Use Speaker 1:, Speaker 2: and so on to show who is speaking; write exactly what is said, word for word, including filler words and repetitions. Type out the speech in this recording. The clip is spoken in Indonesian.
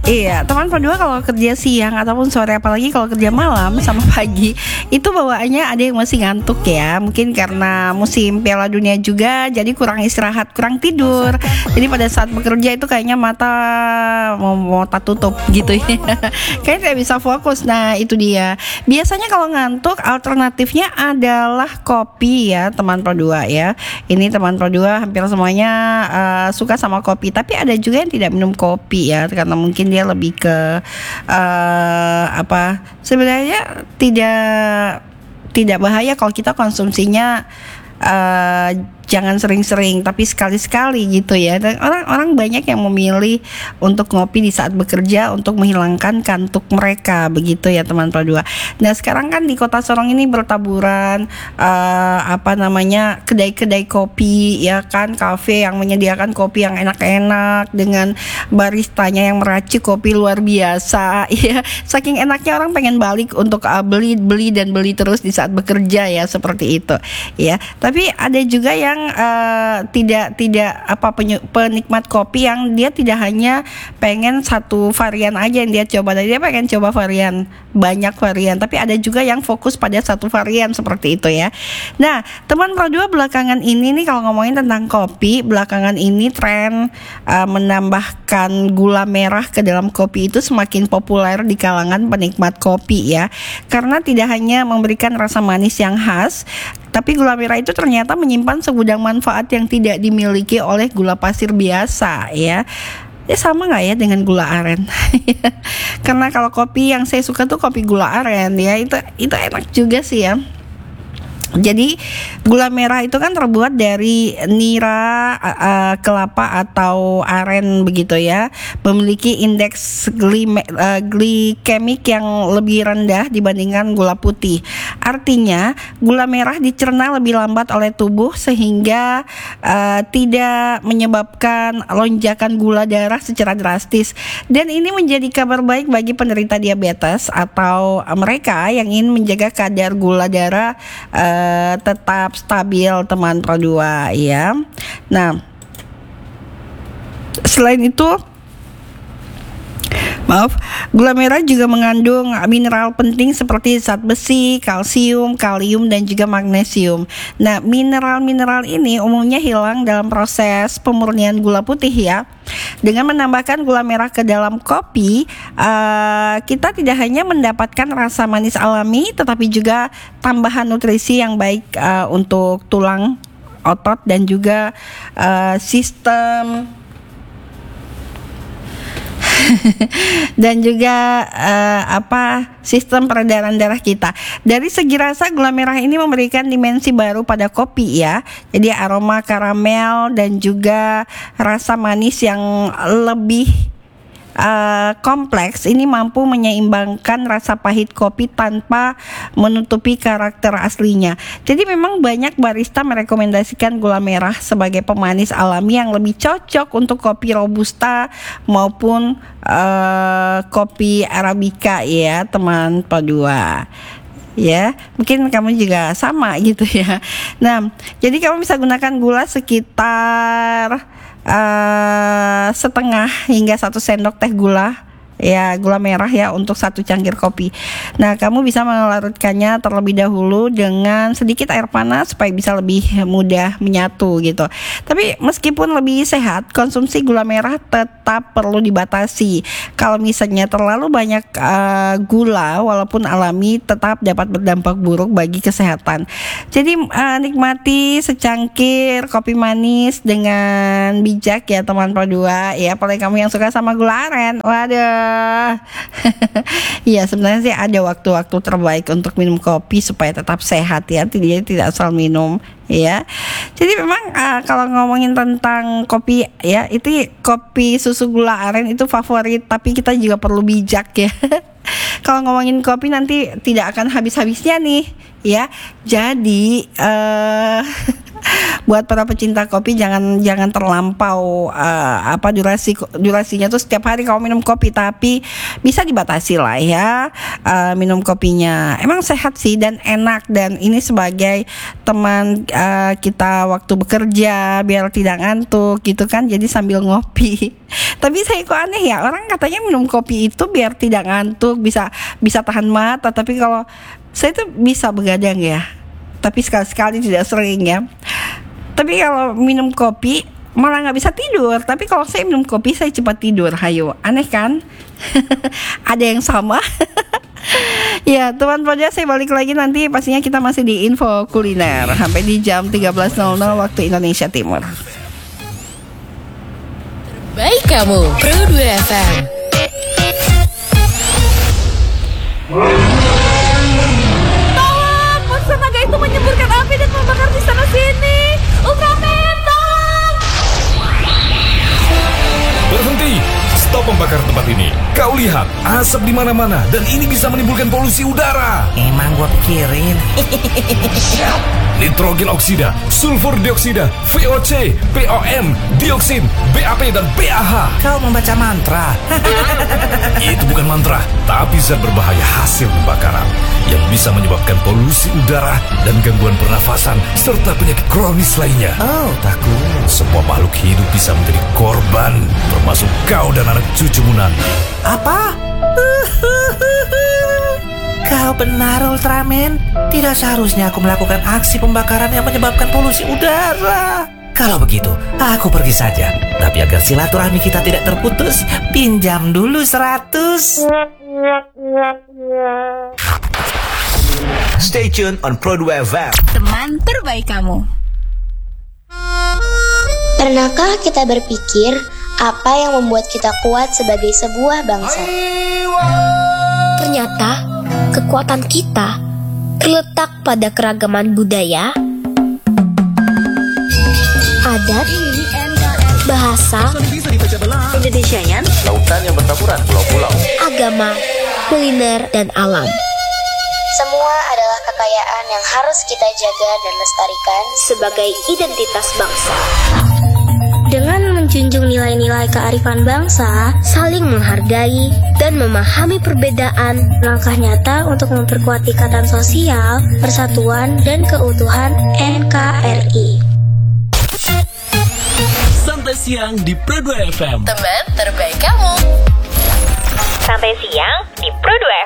Speaker 1: Iya, teman kedua kalau kerja siang ataupun sore, apalagi kalau kerja malam sama pagi, itu bawaannya ada yang masih ngantuk ya. Mungkin karena musim Piala Dunia juga, jadi kurang istirahat, kurang tidur. Jadi pada saat bekerja itu kayaknya mata mau, mau tak tutup gitu ya. Kayaknya tidak bisa fokus. Nah itu dia. Biasanya kalau ngantuk, alternatifnya adalah kopi ya, teman kedua ya. Ini teman kedua hampir semuanya uh, suka sama kopi. Tapi ada juga yang tidak minum kopi ya, karena mungkin dia lebih ke uh, apa sebenarnya tidak tidak bahaya kalau kita konsumsinya uh, jangan sering-sering tapi sekali-sekali gitu ya. Dan orang-orang banyak yang memilih untuk ngopi di saat bekerja untuk menghilangkan kantuk mereka begitu ya teman dua. Nah sekarang kan di Kota Sorong ini bertaburan uh, apa namanya kedai-kedai kopi ya kan, kafe yang menyediakan kopi yang enak-enak dengan baristanya yang meracik kopi luar biasa ya. Saking enaknya orang pengen balik untuk uh, beli beli dan beli terus di saat bekerja ya, seperti itu ya. Tapi ada juga yang Uh, tidak tidak apa penyu, penikmat kopi yang dia tidak hanya pengen satu varian aja yang dia coba, dia pengen coba varian, banyak varian, tapi ada juga yang fokus pada satu varian seperti itu ya. Nah teman Pro dua belakangan ini nih kalau ngomongin tentang kopi, belakangan ini tren uh, menambahkan gula merah ke dalam kopi itu semakin populer di kalangan penikmat kopi ya, karena tidak hanya memberikan rasa manis yang khas, tapi gula merah itu ternyata menyimpan segudang manfaat yang tidak dimiliki oleh gula pasir biasa ya. Ya sama nggak ya dengan gula aren? Karena kalau kopi yang saya suka tuh kopi gula aren ya, itu itu enak juga sih ya. Jadi gula merah itu kan terbuat dari nira uh, kelapa atau aren begitu ya, memiliki indeks glime, uh, glikemik yang lebih rendah dibandingkan gula putih. Artinya gula merah dicerna lebih lambat oleh tubuh sehingga uh, tidak menyebabkan lonjakan gula darah secara drastis. Dan ini menjadi kabar baik bagi penderita diabetes atau mereka yang ingin menjaga kadar gula darah uh, tetap stabil teman Pro dua ya. Nah, selain itu Maaf, gula merah juga mengandung mineral penting seperti zat besi, kalsium, kalium, dan juga magnesium. Nah, mineral-mineral ini umumnya hilang dalam proses pemurnian gula putih ya. Dengan menambahkan gula merah ke dalam kopi, uh, kita tidak hanya mendapatkan rasa manis alami, tetapi juga tambahan nutrisi yang baik uh, untuk tulang, otot, dan juga uh, sistem dan juga uh, apa sistem peredaran darah kita. Dari segi rasa, gula merah ini memberikan dimensi baru pada kopi ya. Jadi aroma karamel dan juga rasa manis yang lebih Uh, kompleks ini mampu menyeimbangkan rasa pahit kopi tanpa menutupi karakter aslinya. Jadi memang banyak barista merekomendasikan gula merah sebagai pemanis alami yang lebih cocok untuk kopi robusta maupun uh, kopi arabica ya teman Pro dua. Ya, mungkin kamu juga sama gitu ya. Nah, jadi kamu bisa gunakan gula sekitar Uh, setengah hingga satu sendok teh gula ya, gula merah ya untuk satu cangkir kopi. Nah, kamu bisa melarutkannya terlebih dahulu dengan sedikit air panas supaya bisa lebih mudah menyatu gitu. Tapi meskipun lebih sehat, konsumsi gula merah tetap perlu dibatasi. Kalau misalnya terlalu banyak uh, gula walaupun alami tetap dapat berdampak buruk bagi kesehatan. Jadi uh, nikmati secangkir kopi manis dengan bijak ya teman Pro dua ya, apalagi kamu yang suka sama gula aren. Waduh. Iya sebenarnya sih ada waktu-waktu terbaik untuk minum kopi supaya tetap sehat ya, tidak tidak asal minum ya. Jadi memang uh, kalau ngomongin tentang kopi ya, itu kopi susu gula aren itu favorit, tapi kita juga perlu bijak ya. Kalau ngomongin kopi nanti tidak akan habis-habisnya nih ya. Jadi uh, Buat para pecinta kopi jangan jangan terlampau uh, apa durasi durasinya tuh setiap hari kalau minum kopi, tapi bisa dibatasi lah ya uh, minum kopinya. Emang sehat sih dan enak, dan ini sebagai teman uh, kita waktu bekerja biar tidak ngantuk gitu kan, jadi sambil ngopi. Tapi saya kok aneh ya, orang katanya minum kopi itu biar tidak ngantuk, bisa bisa tahan mata, tapi kalau saya tuh bisa begadang ya, tapi sekali-sekali tidak sering ya. Tapi kalau minum kopi malah nggak bisa tidur. Tapi kalau saya minum kopi saya cepat tidur. Hayo, aneh kan? Ada yang sama? Ya teman pojok, saya balik lagi nanti. Pastinya kita masih di info kuliner sampai di jam tiga belas nol nol waktu Indonesia Timur.
Speaker 2: Baik kamu, Pro dua F M.
Speaker 3: Tolong, monster naga itu menyemburkan api dan membakar di sana sini. Ultraman, tolong!
Speaker 4: Berhenti! Stop membakar tempat ini. Kau lihat, asap di mana-mana dan ini bisa menimbulkan polusi udara.
Speaker 5: Emang gua pikirin.
Speaker 4: Nitrogen oksida, sulfur dioksida, V O C, P O M, dioksin, B A P dan B A H.
Speaker 5: Kau membaca mantra.
Speaker 4: Itu bukan mantra, tapi zat berbahaya hasil pembakaran yang bisa menyebabkan polusi udara dan gangguan pernafasan serta penyakit kronis lainnya.
Speaker 5: Oh, takut.
Speaker 4: Semua makhluk hidup bisa menjadi korban, termasuk kau dan anak cucumu nanti.
Speaker 5: Apa? Kau benar, Ultraman. Tidak seharusnya aku melakukan aksi pembakaran yang menyebabkan polusi udara. Kalau begitu, aku pergi saja. Tapi agar silaturahmi kita tidak terputus, pinjam dulu seratus.
Speaker 6: Stay tuned on Pro dua F M.
Speaker 2: Teman terbaik kamu.
Speaker 7: Pernahkah kita berpikir apa yang membuat kita kuat sebagai sebuah bangsa?
Speaker 8: Ternyata kekuatan kita terletak pada keragaman budaya, adat, bahasa, Indonesiaan,
Speaker 6: Lautan yang bertaburan, pulau-pulau.
Speaker 8: agama, kuliner, dan alam.
Speaker 7: Semua adalah kekayaan yang harus kita jaga dan lestarikan
Speaker 8: Sebagai identitas bangsa,
Speaker 7: dengan menjunjung nilai-nilai kearifan bangsa.
Speaker 8: saling menghargai dan memahami perbedaan,
Speaker 7: Langkah nyata untuk memperkuat ikatan sosial, persatuan, dan keutuhan N K R I.
Speaker 6: Santai siang di Pro dua F M.
Speaker 2: Teman terbaik kamu.
Speaker 8: sampai siang di Pro dua F M.